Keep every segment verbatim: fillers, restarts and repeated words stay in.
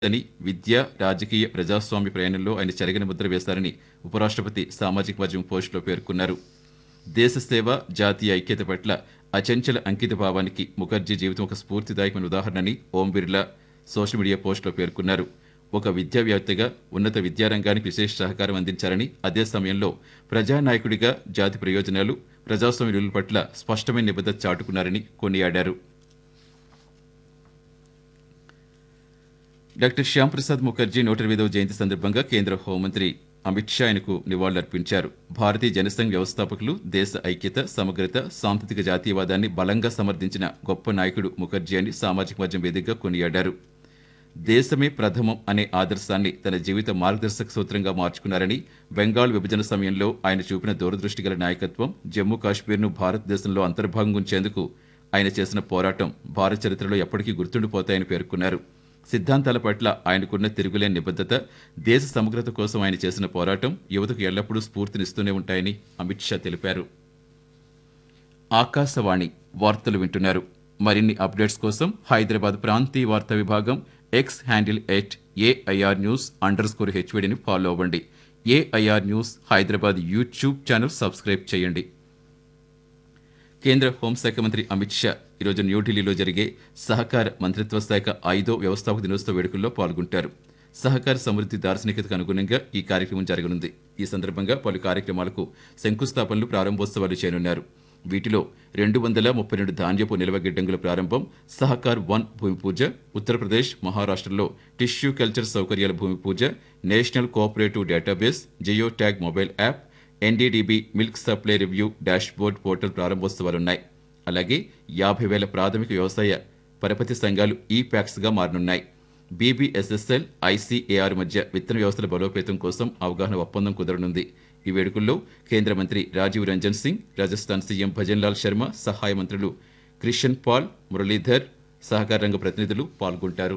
అని విద్య, రాజకీయ, ప్రజాస్వామ్య ప్రయాణంలో ఆయన చెరగని ముద్ర వేశారని ఉపరాష్ట్రపతి సామాజిక మాధ్యమం పోస్టులో పేర్కొన్నారు. దేశ సేవ, జాతీయ ఐక్యత పట్ల అచంచల అంకిత భావానికి ముఖర్జీ జీవితం ఒక స్ఫూర్తిదాయకమైన ఉదాహరణని ఓం బిర్లా సోషల్ మీడియా పోస్టులో పేర్కొన్నారు. ఒక విద్యావేత్తగా ఉన్నత విద్యారంగానికి విశేష సహకారం అందించారని, అదే సమయంలో ప్రజానాయకుడిగా జాతి ప్రయోజనాలు, ప్రజాస్వామ్య విలువల పట్ల స్పష్టమైన నిబద్ధత చాటుకున్నారని కొనియాడారు. డాక్టర్ శ్యాంప్రసాద్ ముఖర్జీ నూట ఇరవైదవ జయంతి సందర్భంగా కేంద్ర హోంమంత్రి అమిత్ షా ఆయనకు నివాళులర్పించారు. భారతీయ జనసంఘ్ వ్యవస్థాపకులు దేశ ఐక్యత, సమగ్రత, సాంస్కృతిక జాతీయవాదాన్ని బలంగా సమర్థించిన గొప్ప నాయకుడు ముఖర్జీ అని సామాజిక మాధ్యమం వేదికగా కొనియాడారు. దేశమే ప్రథమం అనే ఆదర్శాన్ని తన జీవిత మార్గదర్శక సూత్రంగా మార్చుకున్నారని, బెంగాల్ విభజన సమయంలో ఆయన చూపిన దూరదృష్టి గల నాయకత్వం, జమ్మూ కాశ్మీర్ను భారతదేశంలో అంతర్భాగం ఉంచేందుకు ఆయన చేసిన పోరాటం భారత చరిత్రలో ఎప్పటికీ గుర్తుండిపోతాయని పేర్కొన్నారు. సిద్ధాంతాల పట్ల ఆయనకున్న తిరుగులేని నిబద్ధత, దేశ సమగ్రత కోసం ఆయన చేసిన పోరాటం యువతకు ఎల్లప్పుడూ స్ఫూర్తినిస్తూనే ఉంటాయని అమిత్ షా తెలిపారు. ఆకాశవాణి వార్తలు వింటున్నారు. మరిన్ని అప్డేట్స్ కోసం హైదరాబాద్ ప్రాంతీయ వార్తా విభాగం X handle at AIR news under score హెచ్వీడీని follow అవ్వండి. AIR news Hyderabad YouTube channel subscribe చేయండి. కేంద్ర హోంశాఖ మంత్రి అమిత్ షా ఈరోజు న్యూఢిల్లీలో జరిగే సహకార మంత్రిత్వ శాఖ ఐదో వ్యవస్థాపక దినోత్సవ వేడుకల్లో పాల్గొంటారు. సహకార సమృద్ధి దార్శనికతకు అనుగుణంగా ఈ కార్యక్రమం జరగనుంది. ఈ సందర్భంగా పలు కార్యక్రమాలకు శంకుస్థాపనలు, ప్రారంభోత్సవాలు చేయనున్నారు. వీటిలో రెండు వందల ముప్పై రెండు ధాన్యపు నిల్వ గిడ్డంగుల ప్రారంభం, సహకార్ వన్ భూమి పూజ, ఉత్తరప్రదేశ్, మహారాష్ట్రలో టిష్యూ కల్చర్ సౌకర్యాల భూమి పూజ, national cooperative database, geo tag mobile app, NDDB milk supply review dash board portal ప్రారంభోత్సవాలున్నాయి. అలాగే యాభై వేల ప్రాథమిక వ్యవసాయ పరపతి సంఘాలు ఈ ప్యాక్స్గా మారనున్నాయి. బీబీఎస్ఎస్ఎల్, ఐసీఏఆర్ మధ్య విత్తన వ్యవస్థల బలోపేతం కోసం అవగాహన ఒప్పందం కుదరనుంది. ఈ వేడుకల్లో కేంద్ర మంత్రి రాజీవ్ రంజన్ సింగ్, రాజస్థాన్ సీఎం భజన్లాల్ శర్మ, సహాయ మంత్రులు క్రిషన్ పాల్, మురళీధర్, సహకార రంగ ప్రతినిధులు పాల్గొంటారు.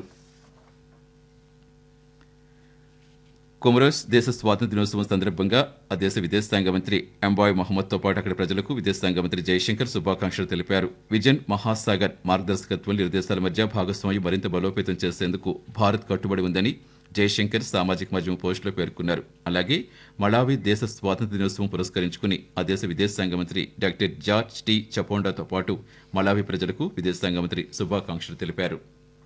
కొమరోస్ దేశ స్వాతంత్ర్య దినోత్సవం సందర్భంగా ఆ దేశ విదేశాంగ మంత్రి ఎంబాయ్ మహమ్మద్తో పాటు అక్కడి ప్రజలకు విదేశాంగ మంత్రి జయశంకర్ శుభాకాంక్షలు తెలిపారు. విజన్ మహాసాగర్ మార్గదర్శకత్వంలో ఇరు దేశాల మధ్య భాగస్వామ్యం మరింత బలోపేతం చేసేందుకు భారత్ కట్టుబడి ఉందని జయశంకర్ సామాజిక మాధ్యమం పోస్టులో పేర్కొన్నారు. అలాగే మళావి దేశ స్వాతంత్ర్య దినోత్సవం పురస్కరించుకుని ఆ దేశ విదేశాంగ మంత్రి డాక్టర్ జార్జ్ టీ చపోండాతో పాటు మళావి ప్రజలకు విదేశాంగ మంత్రి శుభాకాంక్షలు తెలిపారు.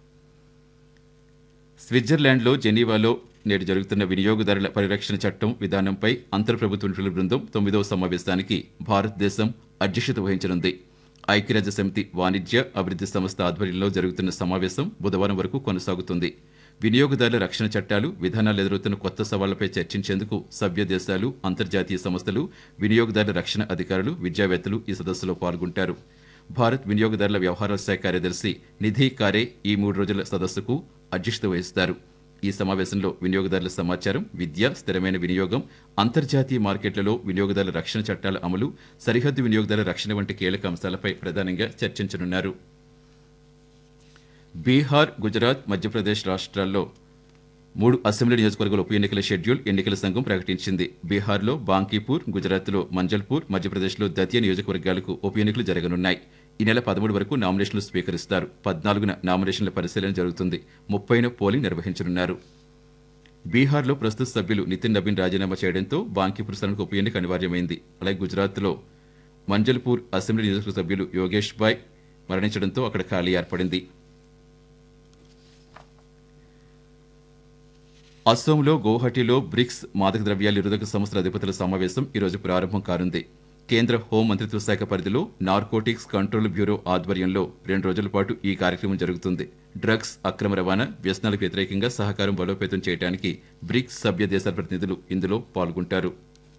స్విట్జర్లాండ్లో జెనీవాలో నేడు జరుగుతున్న వినియోగదారుల పరిరక్షణ చట్టం విధానంపై అంతర్ప్రభుత్వ నిపుణుల బృందం తొమ్మిదవ సమావేశానికి భారతదేశం అధ్యక్షత వహించనుంది. ఐక్యరాజ్య సమితి వాణిజ్య అభివృద్ధి సంస్థ ఆధ్వర్యంలో జరుగుతున్న సమావేశం బుధవారం వరకు కొనసాగుతుంది. వినియోగదారుల రక్షణ చట్టాలు, విధానాలు ఎదురవుతున్న కొత్త సవాళ్లపై చర్చించేందుకు సభ్య దేశాలు, అంతర్జాతీయ సంస్థలు, వినియోగదారుల రక్షణ అధికారులు, విద్యావేత్తలు ఈ సదస్సులో పాల్గొంటారు. భారత్ వినియోగదారుల వ్యవహారాల శాఖ కార్యదర్శి నిధి కారే ఈ మూడు రోజుల సదస్సుకు అధ్యక్షత వహిస్తారు. ఈ సమావేశంలో వినియోగదారుల సమాచారం, విద్య, స్థిరమైన వినియోగం, అంతర్జాతీయ మార్కెట్లలో వినియోగదారుల రక్షణ చట్టాల అమలు, సరిహద్దు వినియోగదారుల రక్షణ వంటి కీలక అంశాలపై ప్రధానంగా చర్చించనున్నారు. బీహార్, గుజరాత్, మధ్యప్రదేశ్ రాష్ట్రాల్లో మూడు అసెంబ్లీ నియోజకవర్గాల ఉప ఎన్నికల షెడ్యూల్ ఎన్నికల సంఘం ప్రకటించింది. బీహార్లో బాంకీపూర్, గుజరాత్లో మంజల్పూర్, మధ్యప్రదేశ్లో దతియా నియోజకవర్గాలకు ఉప ఎన్నికలు జరగనున్నాయి. ఈ నెల పదమూడు వరకు నామినేషన్లు స్వీకరిస్తారు. పద్నాలుగున నామినేషన్ల పరిశీలన జరుగుతుంది. ముప్పైన పోలింగ్ నిర్వహించనున్నారు. బీహార్లో ప్రస్తుత సభ్యులు నితిన్ నబీన్ రాజీనామా చేయడంతో బాంకీపూర్ స్థానానికి ఉప ఎన్నిక అనివార్యమైంది. అలాగే గుజరాత్లో మంజల్పూర్ అసెంబ్లీ నియోజకవర్గ సభ్యులు యోగేష్ బాయ్ మరణించడంతో అక్కడ ఖాళీ ఏర్పడింది. అస్సోంలో గౌహటిలో బ్రిక్స్ మాదక ద్రవ్యాల నిరోధక సంస్థల అధిపతుల సమావేశం ఈరోజు ప్రారంభం కానుంది. కేంద్ర హోం మంత్రిత్వ శాఖ పరిధిలో నార్కోటిక్స్ కంట్రోల్ బ్యూరో ఆధ్వర్యంలో రెండు రోజుల పాటు ఈ కార్యక్రమం జరుగుతుంది. డ్రగ్స్ అక్రమ రవాణా, వ్యసనాలకు వ్యతిరేకంగా సహకారం బలోపేతం చేయడానికి బ్రిక్స్ సభ్య దేశాల ప్రతినిధులు ఇందులో పాల్గొంటారు.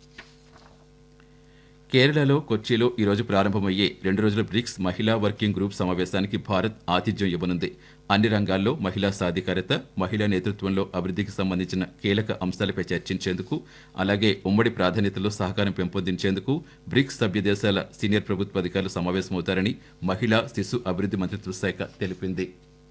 కేరళలో కొచ్చిలో ఈరోజు ప్రారంభమయ్యే రెండు రోజుల బ్రిక్స్ మహిళా వర్కింగ్ గ్రూప్ సమావేశానికి భారత్ ఆతిథ్యం ఇవ్వనుంది. అన్ని రంగాల్లో మహిళా సాధికారత, మహిళా నేతృత్వంలో అభివృద్ధికి సంబంధించిన కీలక అంశాలపై చర్చించేందుకు, అలాగే ఉమ్మడి ప్రాధాన్యతలో సహకారం పెంపొందించేందుకు బ్రిక్స్ సభ్య దేశాల సీనియర్ ప్రభుత్వ అధికారులు సమావేశమవుతారని మహిళా శిశు అభివృద్ధి మంత్రిత్వ శాఖ తెలిపింది.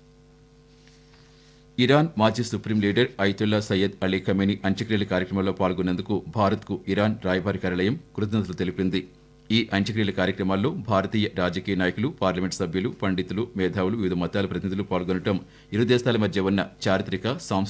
ఇరాన్ మాజీ supreme leader Ayatollah Syed Ali Khamenei అంత్యక్రియల కార్యక్రమంలో పాల్గొన్నందుకు భారత్కు ఇరాన్ రాయబారి కార్యాలయం కృతజ్ఞతలు తెలిపింది. ఈ అంత్యక్రియల కార్యక్రమాల్లో భారతీయ రాజకీయ నాయకులు, పార్లమెంట్ సభ్యులు, పండితులు, మేధావులు, వివిధ మతాల ప్రతినిధులు పాల్గొనడం ఇరు దేశాల మధ్య ఉన్న చారిత్రక, సాంస్కృతిక